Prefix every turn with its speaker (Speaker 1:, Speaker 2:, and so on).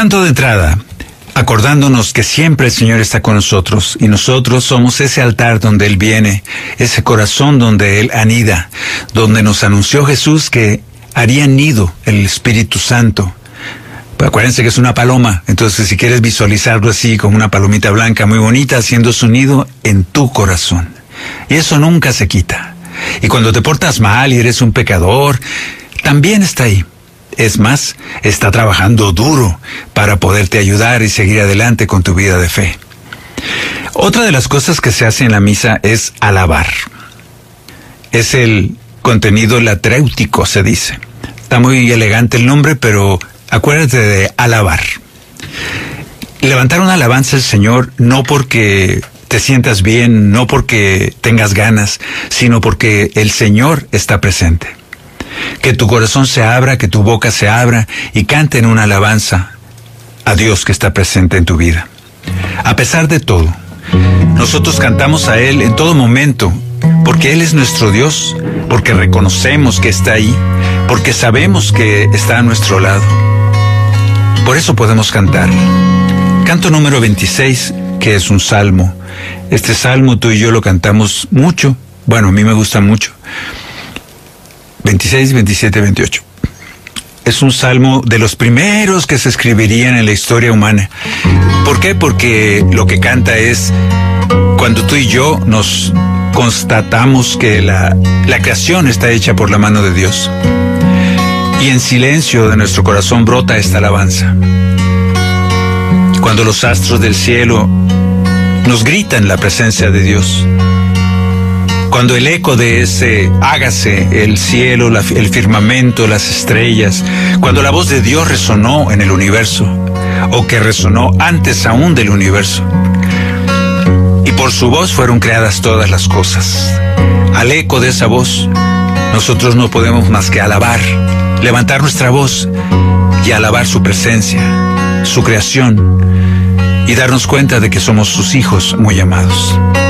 Speaker 1: Canto de entrada, acordándonos que siempre el Señor está con nosotros y nosotros somos ese altar donde Él viene, ese corazón donde Él anida, donde nos anunció Jesús que haría nido el Espíritu Santo. Pero acuérdense que es una paloma, entonces si quieres visualizarlo así, como una palomita blanca muy bonita, haciendo su nido en tu corazón. Y eso nunca se quita. Y cuando te portas mal y eres un pecador, también está ahí. Es más, está trabajando duro para poderte ayudar y seguir adelante con tu vida de fe. Otra de las cosas que se hace en la misa es alabar. Es el contenido latréutico, se dice. Está muy elegante el nombre, pero acuérdate de alabar. Levantar una alabanza al Señor no porque te sientas bien, no porque tengas ganas, sino porque el Señor está presente. Que tu corazón se abra, que tu boca se abra y canten una alabanza a Dios que está presente en tu vida. A pesar de todo, nosotros cantamos a Él en todo momento, porque Él es nuestro Dios, porque reconocemos que está ahí, porque sabemos que está a nuestro lado. Por eso podemos cantar. Canto número 26, que es un salmo. Este salmo tú y yo lo cantamos mucho. Bueno, a mí me gusta mucho. 26, 27, 28. Es un salmo de los primeros que se escribirían en la historia humana. ¿Por qué? Porque lo que canta es cuando tú y yo nos constatamos que la creación está hecha por la mano de Dios. Y en silencio de nuestro corazón brota esta alabanza. Cuando los astros del cielo nos gritan la presencia de Dios. Cuando el eco de ese hágase el cielo, el firmamento, las estrellas, cuando la voz de Dios resonó en el universo, o que resonó antes aún del universo, y por su voz fueron creadas todas las cosas. Al eco de esa voz, nosotros no podemos más que alabar, levantar nuestra voz y alabar su presencia, su creación, y darnos cuenta de que somos sus hijos muy amados.